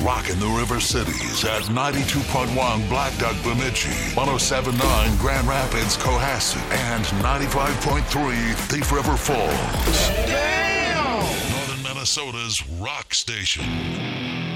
Rockin' the River Cities at 92.1 Black Duck Bemidji, 107.9 Grand Rapids Cohasset, and 95.3 Thief River Falls. Damn! Northern Minnesota's rock station.